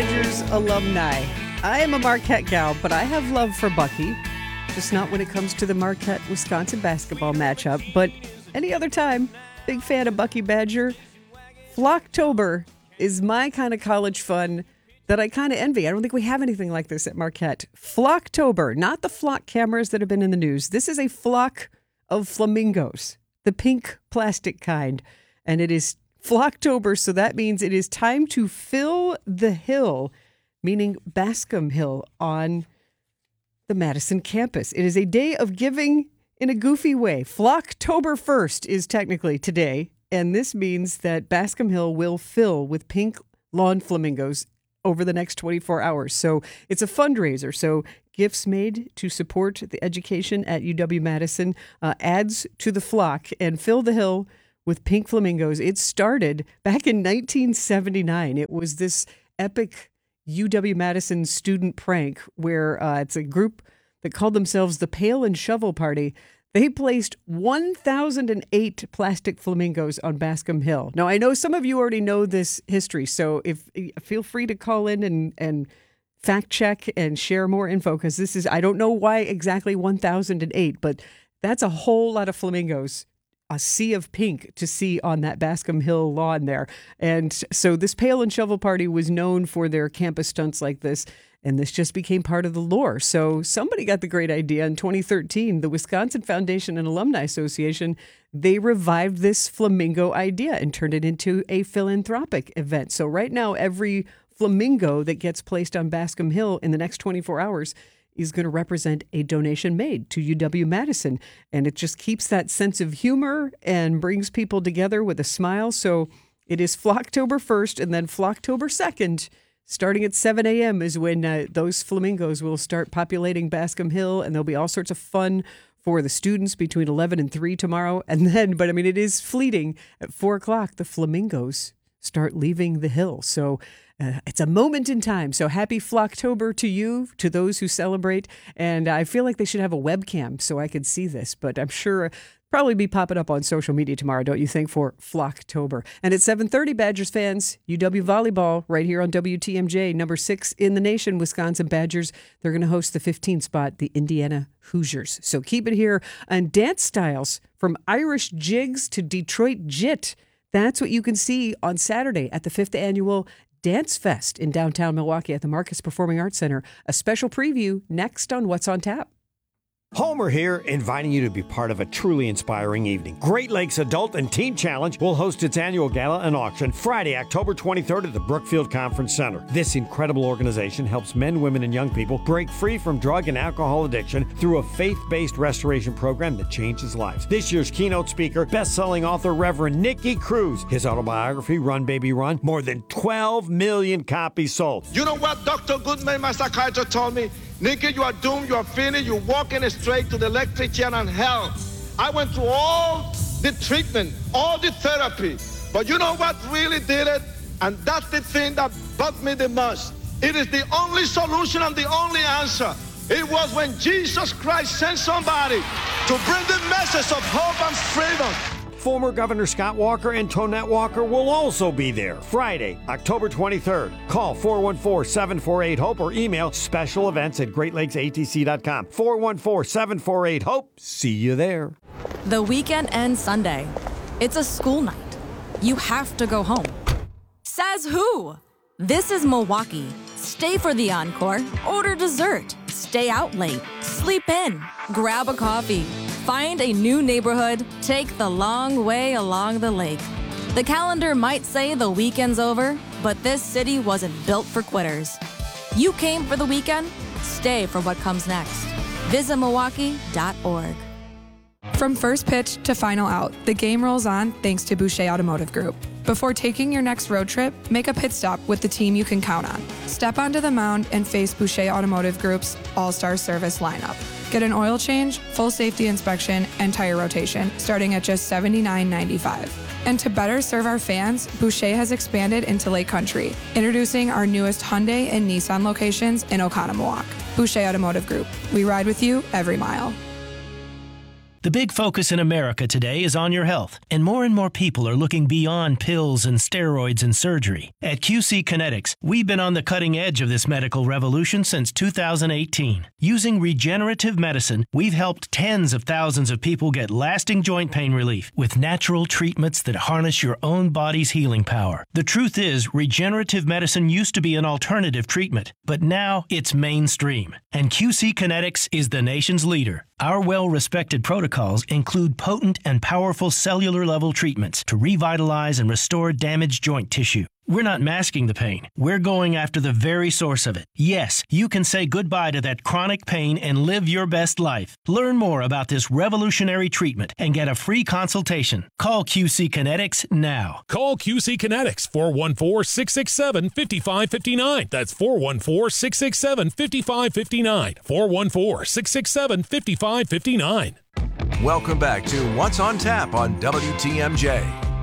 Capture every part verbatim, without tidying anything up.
Badgers alumni. I am a Marquette gal, but I have love for Bucky. Just not when it comes to the Marquette-Wisconsin basketball matchup, but any other time, big fan of Bucky Badger. Flocktober is my kind of college fun that I kind of envy. I don't think we have anything like this at Marquette. Flocktober, not the flock cameras that have been in the news. This is a flock of flamingos, the pink plastic kind, and it is Flocktober, so that means it is time to fill the hill, meaning Bascom Hill on the Madison campus. It is a day of giving in a goofy way. Flocktober first is technically today, and this means that Bascom Hill will fill with pink lawn flamingos over the next twenty-four hours. So it's a fundraiser. So gifts made to support the education at U W-Madison uh, adds to the flock and fill the hill with pink flamingos. It started back in nineteen seventy-nine. It was this epic U W-Madison student prank where uh, it's a group that called themselves the Pail and Shovel Party. They placed one thousand eight plastic flamingos on Bascom Hill. Now, I know some of you already know this history, so if feel free to call in and, and fact check and share more info, because this is, I don't know why exactly one thousand eight, but that's a whole lot of flamingos. A sea of pink to see on that Bascom Hill lawn there. And so this Pail and Shovel Party was known for their campus stunts like this, and this just became part of the lore. So somebody got the great idea in twenty thirteen, the Wisconsin Foundation and Alumni Association, they revived this flamingo idea and turned it into a philanthropic event. So right now, every flamingo that gets placed on Bascom Hill in the next twenty-four hours is going to represent a donation made to U W-Madison. And it just keeps that sense of humor and brings people together with a smile. So it is Flocktober first, and then Flocktober second, starting at seven a.m. is when uh, those flamingos will start populating Bascom Hill, and there'll be all sorts of fun for the students between eleven and three tomorrow. And then, but I mean, it is fleeting. At four o'clock, the flamingos start leaving the hill. So Uh, it's a moment in time. So happy Flocktober to you, to those who celebrate. And I feel like they should have a webcam so I could see this. But I'm sure probably be popping up on social media tomorrow, don't you think, for Flocktober. And at seven thirty, Badgers fans, U W Volleyball right here on W T M J, number six in the nation, Wisconsin Badgers. They're going to host the fifteenth spot, the Indiana Hoosiers. So keep it here. And dance styles from Irish jigs to Detroit Jit. That's what you can see on Saturday at the fifth annual Dance Fest in downtown Milwaukee at the Marcus Performing Arts Center. A special preview next on What's on Tap. Homer here, inviting you to be part of a truly inspiring evening. Great Lakes Adult and Teen Challenge will host its annual gala and auction Friday, October twenty-third at the Brookfield Conference Center. This incredible organization helps men, women, and young people break free from drug and alcohol addiction through a faith-based restoration program that changes lives. This year's keynote speaker, best-selling author Reverend Nicky Cruz. His autobiography, Run Baby Run, more than twelve million copies sold. You know what Doctor Goodman, my psychiatrist, told me? Nicky, you are doomed, you are finished, you're walking straight to the electric chair and hell. I went through all the treatment, all the therapy, but you know what really did it? And that's the thing that bugged me the most. It is the only solution and the only answer. It was when Jesus Christ sent somebody to bring the message of hope and freedom. Former Governor Scott Walker and Tonette Walker will also be there Friday, October twenty-third. Call four one four, seven four eight, HOPE or email special events at great lakes a t c dot com. four one four, seven four eight, HOPE. See you there. The weekend ends Sunday. It's a school night. You have to go home. Says who? This is Milwaukee. Stay for the encore. Order dessert. Stay out late. Sleep in. Grab a coffee. Find a new neighborhood, take the long way along the lake. The calendar might say the weekend's over, but this city wasn't built for quitters. You came for the weekend, stay for what comes next. Visit Milwaukee dot org. From first pitch to final out, the game rolls on thanks to Boucher Automotive Group. Before taking your next road trip, make a pit stop with the team you can count on. Step onto the mound and face Boucher Automotive Group's all-star service lineup. Get an oil change, full safety inspection, and tire rotation starting at just seventy-nine ninety-five. And to better serve our fans, Boucher has expanded into Lake Country, introducing our newest Hyundai and Nissan locations in Oconomowoc. Boucher Automotive Group. We ride with you every mile. The big focus in America today is on your health, and more and more people are looking beyond pills and steroids and surgery. At Q C Kinetics, we've been on the cutting edge of this medical revolution since two thousand eighteen. Using regenerative medicine, we've helped tens of thousands of people get lasting joint pain relief with natural treatments that harness your own body's healing power. The truth is, regenerative medicine used to be an alternative treatment, but now it's mainstream, and Q C Kinetics is the nation's leader. Our well-respected protocols include potent and powerful cellular-level treatments to revitalize and restore damaged joint tissue. We're not masking the pain. We're going after the very source of it. Yes, you can say goodbye to that chronic pain and live your best life. Learn more about this revolutionary treatment and get a free consultation. Call Q C Kinetics now. Call Q C Kinetics, four one four, six six seven, five five five nine. That's four one four, six six seven, five five five nine. four one four, six six seven, five five five nine. Welcome back to What's on Tap on W T M J.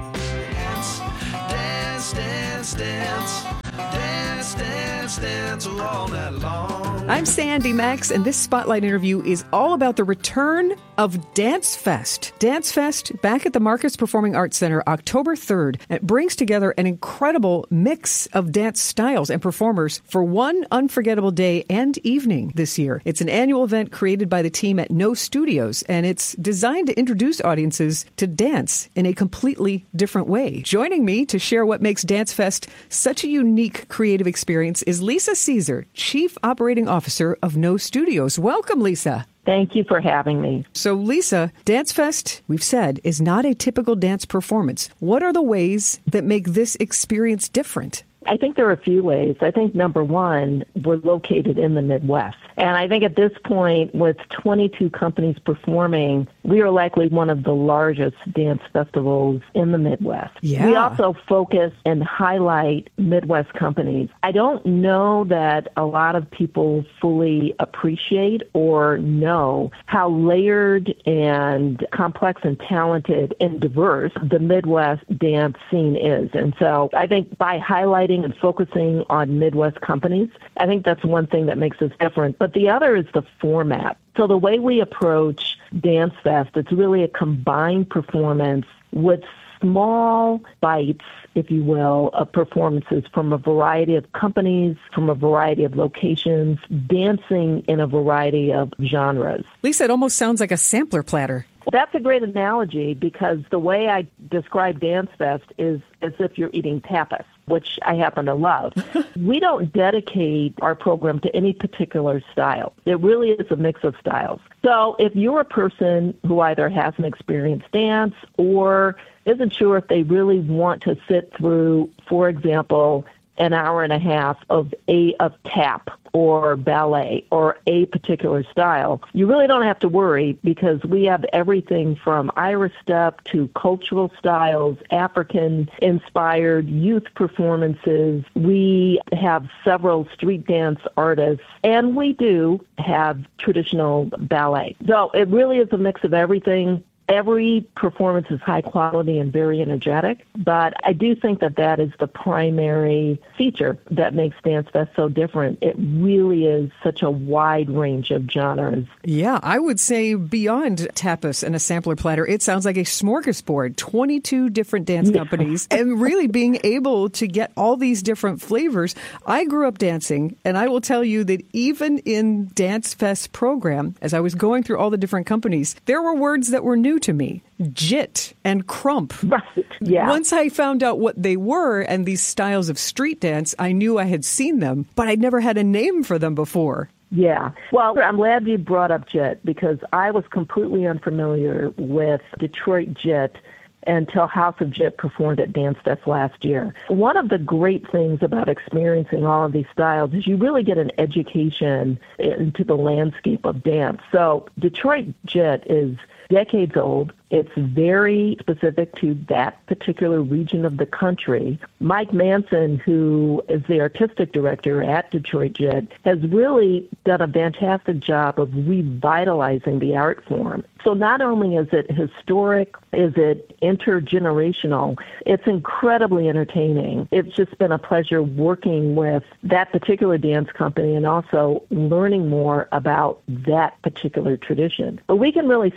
Dance, dance, dance, dance, dance, dance all night long. I'm Sandy Max, and this Spotlight interview is all about the return of Dance Fest. Dance Fest, back at the Marcus Performing Arts Center, October third. It brings together an incredible mix of dance styles and performers for one unforgettable day and evening this year. It's an annual event created by the team at No Studios, and it's designed to introduce audiences to dance in a completely different way. Joining me to share what makes Dance Fest such a unique creative experience is Lisa Caesar, Chief Operating Officer of No Studios. Welcome, Lisa. Thank you for having me. So, Lisa, Dance Fest, we've said, is not a typical dance performance. What are the ways that make this experience different? I think there are a few ways. I think, number one, we're located in the Midwest. And I think at this point, with twenty-two companies performing, we are likely one of the largest dance festivals in the Midwest. Yeah. We also focus and highlight Midwest companies. I don't know that a lot of people fully appreciate or know how layered and complex and talented and diverse the Midwest dance scene is. And so I think by highlighting and focusing on Midwest companies, I think that's one thing that makes us different. But the other is the format. So the way we approach Dance Fest, it's really a combined performance with small bites, if you will, of performances from a variety of companies, from a variety of locations, dancing in a variety of genres. Lisa, it almost sounds like a sampler platter. That's a great analogy, because the way I describe Dance Fest is as if you're eating tapas, which I happen to love. We don't dedicate our program to any particular style. It really is a mix of styles. So if you're a person who either hasn't experienced dance or isn't sure if they really want to sit through, for example, an hour and a half of a of tap or ballet or a particular style, you really don't have to worry, because we have everything from Irish step to cultural styles, African-inspired youth performances. We have several street dance artists, and we do have traditional ballet. So it really is a mix of everything. Every performance is high quality and very energetic, but I do think that that is the primary feature that makes Dance Fest so different. It really is such a wide range of genres. Yeah, I would say beyond tapas and a sampler platter, it sounds like a smorgasbord, twenty-two different dance Yeah. companies, and really being able to get all these different flavors. I grew up dancing, and I will tell you that even in Dance Fest program, as I was going through all the different companies, there were words that were new to me. Jit and crump. Right, yeah. Once I found out what they were and these styles of street dance, I knew I had seen them, but I'd never had a name for them before. Yeah. Well, I'm glad you brought up Jit, because I was completely unfamiliar with Detroit Jit until House of Jit performed at Dance Fest last year. One of the great things about experiencing all of these styles is you really get an education into the landscape of dance. So Detroit Jit is decades old. It's very specific to that particular region of the country. Mike Manson, who is the artistic director at Detroit Jit, has really done a fantastic job of revitalizing the art form. So not only is it historic, is it intergenerational, it's incredibly entertaining. It's just been a pleasure working with that particular dance company and also learning more about that particular tradition. But we can really say that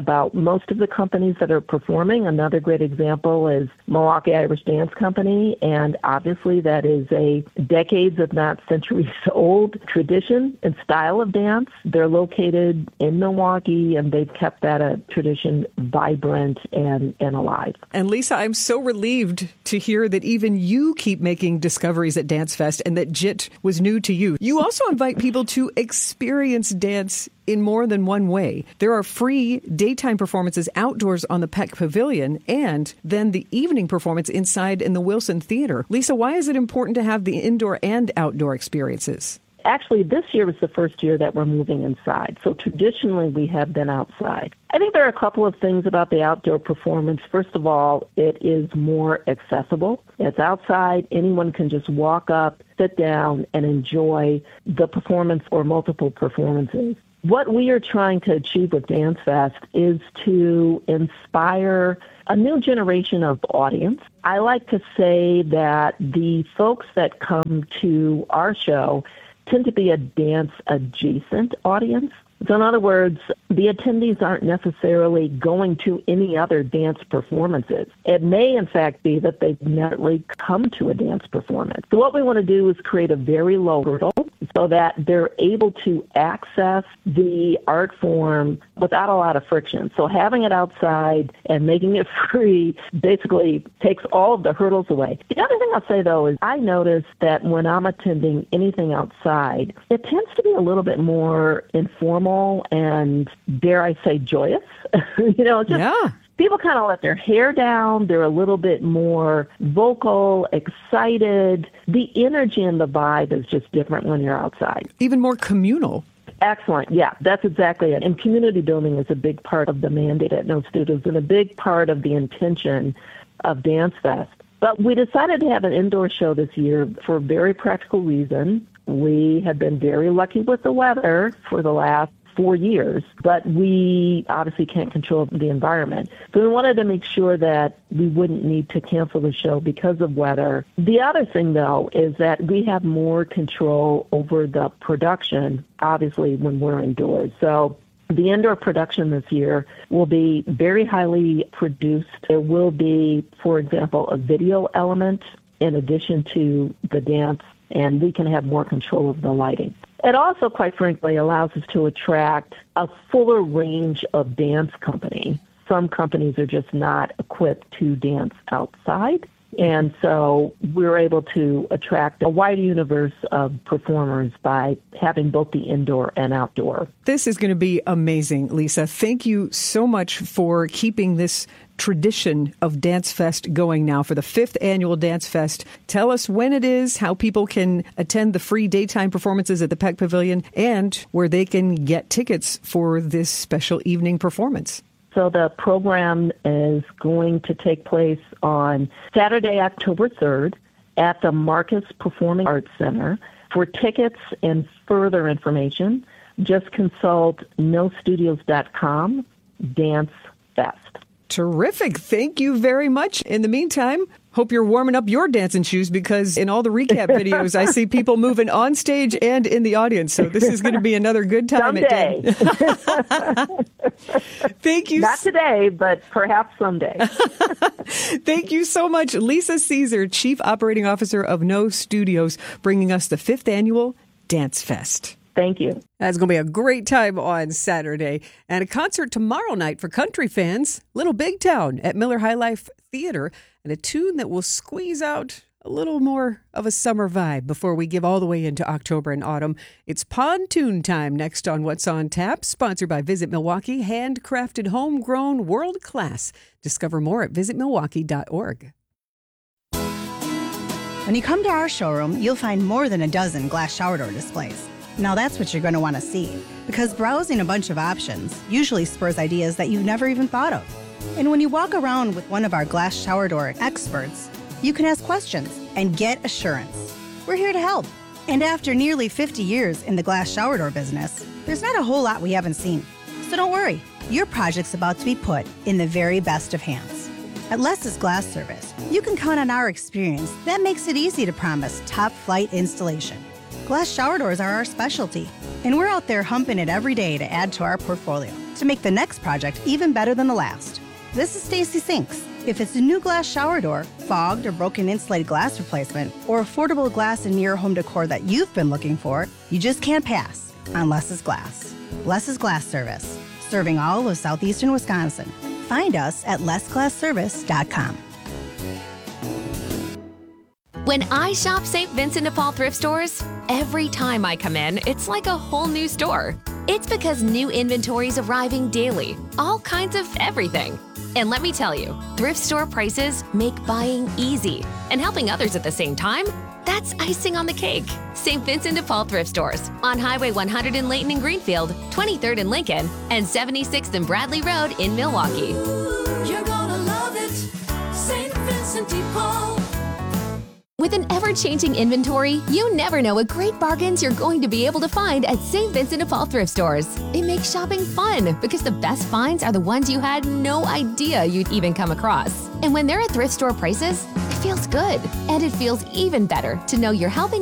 about most of the companies that are performing. Another great example is Milwaukee Irish Dance Company, and obviously that is a decades, if not centuries old tradition and style of dance. They're located in Milwaukee, and they've kept that a tradition vibrant and, and alive. And Lisa, I'm so relieved to hear that even you keep making discoveries at Dance Fest and that J I T was new to you. You also invite people to experience dance in more than one way. There are free daytime performances outdoors on the Peck Pavilion and then the evening performance inside in the Wilson Theater. Lisa, why is it important to have the indoor and outdoor experiences? Actually, this year was the first year that we're moving inside. So traditionally, we have been outside. I think there are a couple of things about the outdoor performance. First of all, it is more accessible. It's outside. Anyone can just walk up, sit down, and enjoy the performance or multiple performances. What we are trying to achieve with Dance Fest is to inspire a new generation of audience. I like to say that the folks that come to our show tend to be a dance-adjacent audience. So in other words, the attendees aren't necessarily going to any other dance performances. It may, in fact, be that they've never really come to a dance performance. So what we want to do is create a very low hurdle so that they're able to access the art form without a lot of friction. So having it outside and making it free basically takes all of the hurdles away. The other thing I'll say, though, is I notice that when I'm attending anything outside, it tends to be a little bit more informal and, dare I say, joyous. you know, just yeah. People kind of let their hair down. They're a little bit more vocal, excited. The energy and the vibe is just different when you're outside. Even more communal. Excellent. Yeah, that's exactly it. And community building is a big part of the mandate at No Studios and a big part of the intention of Dance Fest. But we decided to have an indoor show this year for a very practical reason. We have been very lucky with the weather for the last four years, but we obviously can't control the environment. So we wanted to make sure that we wouldn't need to cancel the show because of weather. The other thing, though, is that we have more control over the production, obviously, when we're indoors. So the indoor production this year will be very highly produced. There will be, for example, a video element in addition to the dance, and we can have more control of the lighting. It also, quite frankly, allows us to attract a fuller range of dance company. Some companies are just not equipped to dance outside. And so we're able to attract a wide universe of performers by having both the indoor and outdoor. This is going to be amazing, Lisa. Thank you so much for keeping this tradition of Dance Fest going now for the fifth annual Dance Fest. Tell us when it is, how people can attend the free daytime performances at the Peck Pavilion, and where they can get tickets for this special evening performance. So the program is going to take place on Saturday, October third at the Marcus Performing Arts Center. For tickets and further information, just consult no studios dot com Dance Fest. Terrific. Thank you very much. In the meantime, hope you're warming up your dancing shoes, because in all the recap videos, I see people moving on stage and in the audience. So this is going to be another good time. Someday. At Thank you. Not today, but perhaps someday. Thank you so much, Lisa Caesar, Chief Operating Officer of No Studios, bringing us the fifth annual Dance Fest. Thank you. That's going to be a great time on Saturday. And a concert tomorrow night for country fans, Little Big Town at Miller High Life Theater, and a tune that will squeeze out a little more of a summer vibe before we give all the way into October and autumn. It's Pontoon Time next on What's on Tap, sponsored by Visit Milwaukee, handcrafted, homegrown, world class. Discover more at visit milwaukee dot org. When you come to our showroom, you'll find more than a dozen glass shower door displays. Now that's what you're going to want to see, because browsing a bunch of options usually spurs ideas that you've never even thought of. And when you walk around with one of our glass shower door experts, you can ask questions and get assurance. We're here to help. And after nearly fifty years in the glass shower door business, there's not a whole lot we haven't seen. So don't worry, your project's about to be put in the very best of hands. At Les's Glass Service, you can count on our experience that makes it easy to promise top-flight installation. Glass shower doors are our specialty, and we're out there humping it every day to add to our portfolio. to make the next project even better than the last. This is Stacy Sinks. If it's a new glass shower door, fogged or broken insulated glass replacement, or affordable glass and mirror home decor that you've been looking for, you just can't pass on Less's Glass. Less's Glass Service, serving all of southeastern Wisconsin. Find us at less glass service dot com. When I shop Saint Vincent de Paul thrift stores, every time I come in, it's like a whole new store. It's because new inventory is arriving daily, all kinds of everything. And let me tell you, thrift store prices make buying easy. And helping others at the same time, that's icing on the cake. Saint Vincent de Paul thrift stores on Highway one hundred in Layton and Greenfield, twenty-third in Lincoln, and seventy-sixth and Bradley Road in Milwaukee. You're gonna love it, Saint Vincent de Paul. With an ever-changing inventory, you never know what great bargains you're going to be able to find at Saint Vincent de Paul thrift stores. It makes shopping fun because the best finds are the ones you had no idea you'd even come across. And when they're at thrift store prices, it feels good. And it feels even better to know you're helping